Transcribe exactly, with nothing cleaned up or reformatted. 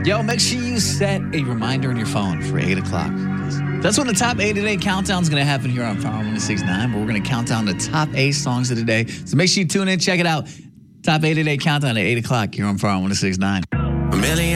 Yo, make sure you set a reminder on your phone for eight o'clock. That's when the top eight today countdown is going to happen here on Power one oh six point nine, where we're going to count down the top eight songs of the day. So make sure you tune in, check it out. Top eight today countdown at eight o'clock here on Power one oh six point nine.